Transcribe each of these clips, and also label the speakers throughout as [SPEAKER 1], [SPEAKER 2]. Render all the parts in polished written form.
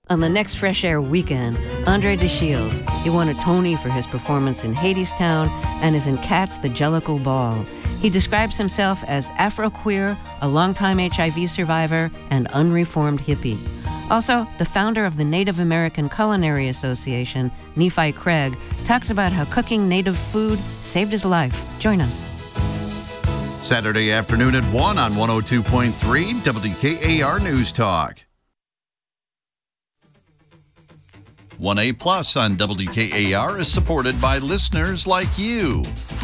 [SPEAKER 1] On the next Fresh Air weekend, Andre DeShields. He won a Tony for his performance in Hadestown and is in Cats the Jellicle Ball. He describes himself as Afro-queer, a longtime HIV survivor, and unreformed hippie. Also, the founder of the Native American Culinary Association, Nephi Craig, talks about how cooking native food saved his life. Join us.
[SPEAKER 2] Saturday afternoon at 1 on 102.3 WKAR News Talk. 1A Plus on WKAR is supported by listeners like you.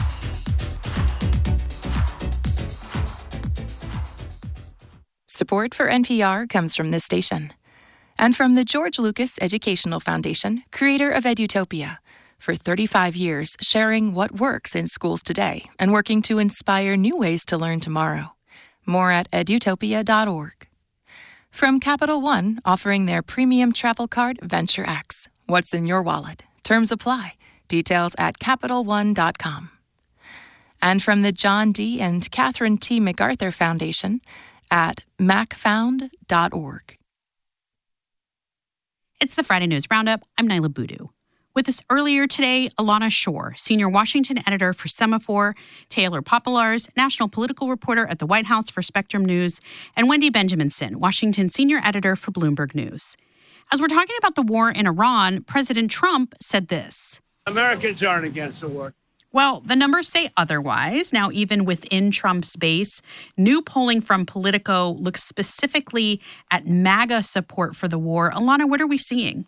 [SPEAKER 3] Support for NPR comes from this station and from the George Lucas Educational Foundation, creator of Edutopia, for 35 years sharing what works in schools today and working to inspire new ways to learn tomorrow. More at edutopia.org. From Capital One, offering their premium travel card, Venture X. What's in your wallet? Terms apply. Details at CapitalOne.com. And from the John D. and Catherine T. MacArthur Foundation at macfound.org.
[SPEAKER 4] It's the Friday News Roundup. I'm Nyla Boodoo. With us earlier today, Alana Shore, senior Washington editor for Semaphore, Taylor Popolars, national political reporter at the White House for Spectrum News, and Wendy Benjaminson, Washington senior editor for Bloomberg News. As we're talking about the war in Iran, President Trump said this.
[SPEAKER 5] Americans aren't against the war.
[SPEAKER 4] Well, the numbers say otherwise. Now, even within Trump's base, new polling from Politico looks specifically at MAGA support for the war. Alana, what are we seeing?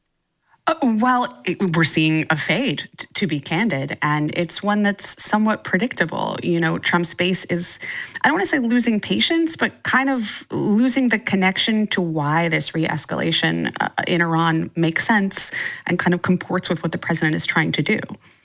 [SPEAKER 6] We're seeing a fade, to be candid, and it's one that's somewhat predictable. You know, Trump's base is, I don't want to say losing patience, but kind of losing the connection to why this re-escalation in Iran makes sense and kind of comports with what the president is trying to do.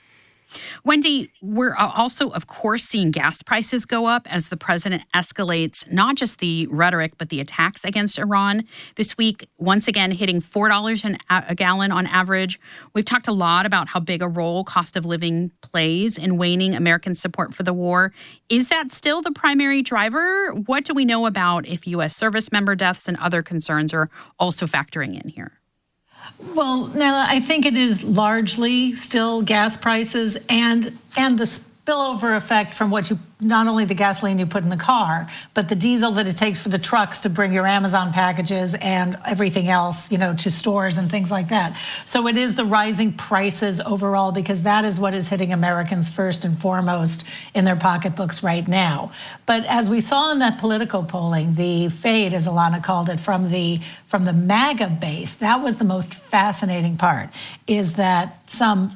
[SPEAKER 4] Wendy, we're also, of course, seeing gas prices go up as the president escalates not just the rhetoric, but the attacks against Iran. This week, once again, hitting $4 a gallon on average. We've talked a lot about how big a role cost of living plays in waning American support for the war. Is that still the primary driver? What do we know about if U.S. service member deaths and other concerns are also factoring in here?
[SPEAKER 7] Well, Nyla, I think it is largely still gas prices and the spillover effect from what not only the gasoline you put in the car, but the diesel that it takes for the trucks to bring your Amazon packages and everything else, to stores and things like that. So it is the rising prices overall, because that is what is hitting Americans first and foremost in their pocketbooks right now. But as we saw in that Politico polling, the fade, as Alana called it, from the MAGA base, that was the most fascinating part, is that some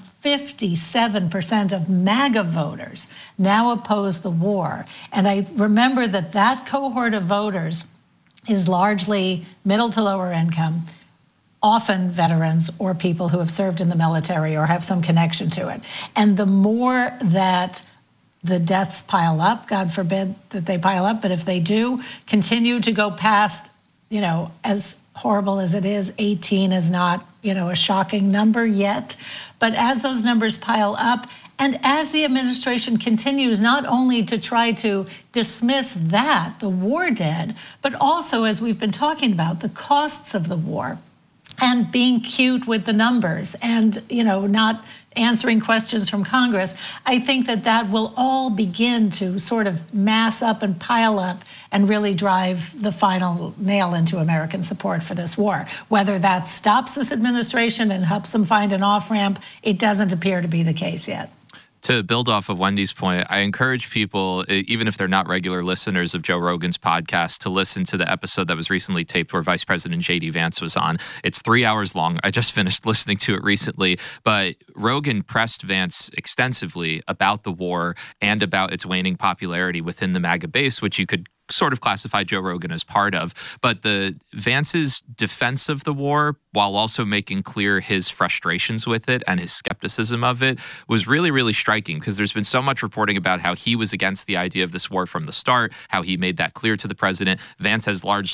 [SPEAKER 7] 57% of MAGA voters now oppose the war. And I remember that cohort of voters is largely middle to lower income, often veterans or people who have served in the military or have some connection to it. And the more that the deaths pile up, God forbid that they pile up, but if they do continue to go past, as horrible as it is, 18 is not, a shocking number yet. But as those numbers pile up, and as the administration continues not only to try to dismiss the war dead, but also, as we've been talking about, the costs of the war and being cute with the numbers and, not answering questions from Congress, I think that will all begin to sort of mass up and pile up and really drive the final nail into American support for this war. Whether that stops this administration and helps them find an off-ramp, it doesn't appear to be the case yet.
[SPEAKER 8] To build off of Wendy's point, I encourage people, even if they're not regular listeners of Joe Rogan's podcast, to listen to the episode that was recently taped where Vice President J.D. Vance was on. It's 3 hours long. I just finished listening to it recently. But Rogan pressed Vance extensively about the war and about its waning popularity within the MAGA base, which you could sort of classify Joe Rogan as part of. But the Vance's defense of the war, while also making clear his frustrations with it and his skepticism of it, was really, really striking, because there's been so much reporting about how he was against the idea of this war from the start, how he made that clear to the president. Vance has largely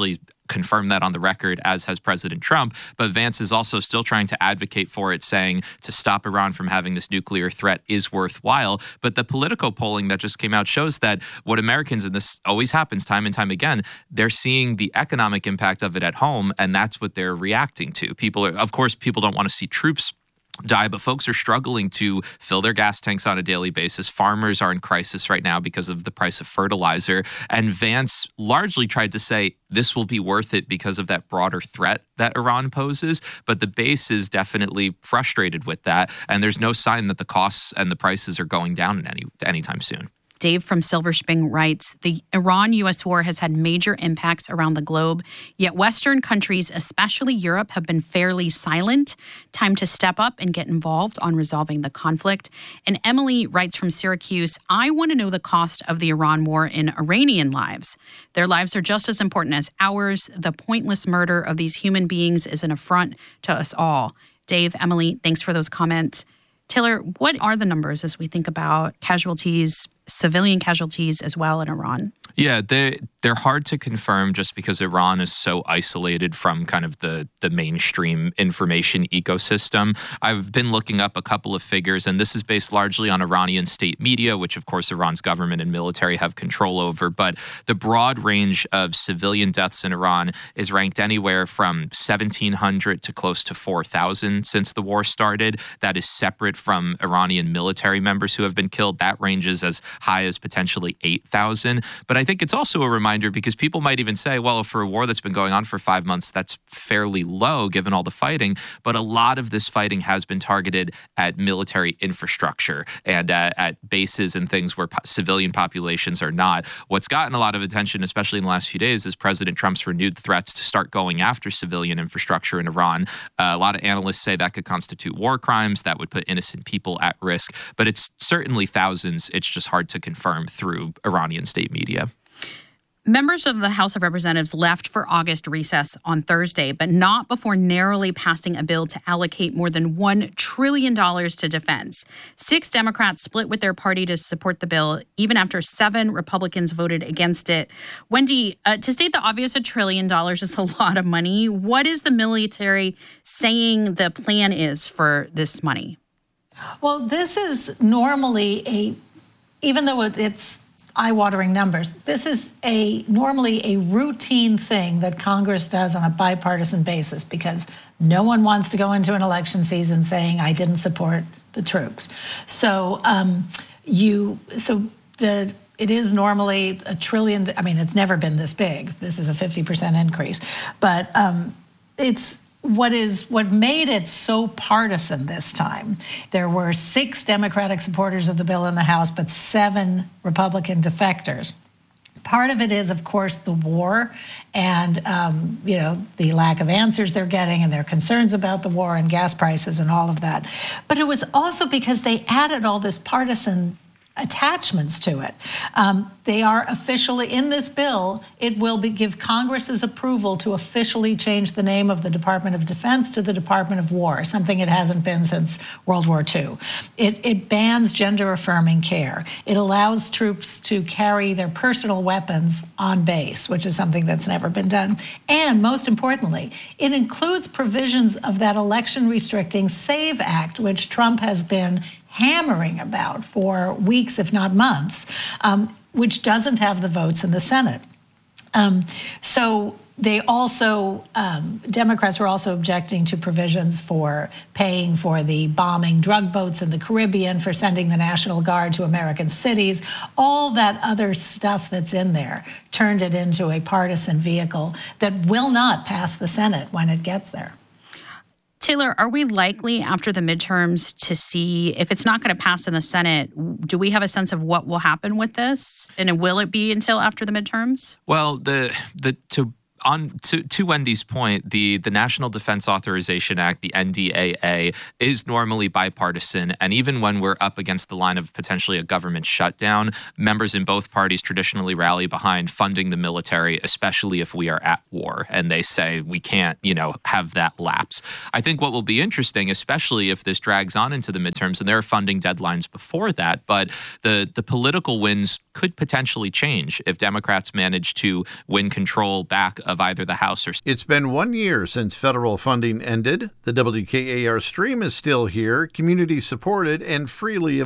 [SPEAKER 8] confirmed that on the record, as has President Trump. But Vance is also still trying to advocate for it, saying to stop Iran from having this nuclear threat is worthwhile. But the Politico polling that just came out shows that what Americans, and this always happens time and time again, they're seeing the economic impact of it at home, and that's what they're reacting to. Of course, people don't want to see troops die, but folks are struggling to fill their gas tanks on a daily basis. Farmers are in crisis right now because of the price of fertilizer. And Vance largely tried to say this will be worth it because of that broader threat that Iran poses. But the base is definitely frustrated with that. And there's no sign that the costs and the prices are going down anytime soon.
[SPEAKER 4] Dave from Silver Spring writes, the Iran-U.S. war has had major impacts around the globe, yet Western countries, especially Europe, have been fairly silent. Time to step up and get involved on resolving the conflict. And Emily writes from Syracuse, I want to know the cost of the Iran war in Iranian lives. Their lives are just as important as ours. The pointless murder of these human beings is an affront to us all. Dave, Emily, thanks for those comments. Taylor, what are the numbers as we think about casualties, civilian casualties as well in Iran?
[SPEAKER 8] Yeah, they're hard to confirm just because Iran is so isolated from kind of the mainstream information ecosystem. I've been looking up a couple of figures, and this is based largely on Iranian state media, which of course Iran's government and military have control over. But the broad range of civilian deaths in Iran is ranked anywhere from 1,700 to close to 4,000 since the war started. That is separate from Iranian military members who have been killed. That ranges as high as potentially 8,000. But I think it's also a reminder because people might even say, well, for a war that's been going on for 5 months, that's fairly low given all the fighting. But a lot of this fighting has been targeted at military infrastructure and at bases and things where civilian populations are not. What's gotten a lot of attention, especially in the last few days, is President Trump's renewed threats to start going after civilian infrastructure in Iran. A lot of analysts say that could constitute war crimes, that would put innocent people at risk. But it's certainly thousands. It's just hard to confirm through Iranian state media.
[SPEAKER 4] Members of the House of Representatives left for August recess on Thursday, but not before narrowly passing a bill to allocate more than $1 trillion to defense. 6 Democrats split with their party to support the bill, even after 7 Republicans voted against it. Wendy, to state the obvious, $1 trillion is a lot of money. What is the military saying the plan is for this money?
[SPEAKER 7] Well, this is normally even though it's eye-watering numbers, this is normally a routine thing that Congress does on a bipartisan basis because no one wants to go into an election season saying, I didn't support the troops. So it is normally $1 trillion. I mean, it's never been this big. This is a 50% increase. But what made it so partisan this time. There were 6 Democratic supporters of the bill in the House, but 7 Republican defectors. Part of it is, of course, the war and, the lack of answers they're getting and their concerns about the war and gas prices and all of that. But it was also because they added all this partisan attachments to it. They are officially, in this bill, it will give Congress's approval to officially change the name of the Department of Defense to the Department of War, something it hasn't been since World War II. It bans gender-affirming care. It allows troops to carry their personal weapons on base, which is something that's never been done. And most importantly, it includes provisions of that election-restricting SAVE Act, which Trump has been hammering about for weeks, if not months, which doesn't have the votes in the Senate. So they also, Democrats were also objecting to provisions for paying for the bombing drug boats in the Caribbean, for sending the National Guard to American cities. All that other stuff that's in there turned it into a partisan vehicle that will not pass the Senate when it gets there.
[SPEAKER 4] Taylor, are we likely after the midterms to see, if it's not going to pass in the Senate, do we have a sense of what will happen with this? And will it be until after the midterms?
[SPEAKER 8] Well, to Wendy's point, the National Defense Authorization Act, the NDAA, is normally bipartisan. And even when we're up against the line of potentially a government shutdown, members in both parties traditionally rally behind funding the military, especially if we are at war. And they say we can't, have that lapse. I think what will be interesting, especially if this drags on into the midterms, and there are funding deadlines before that, but the political winds could potentially change if Democrats manage to win control back of either the House or...
[SPEAKER 2] It's been 1 year since federal funding ended. The WKAR stream is still here, community supported and freely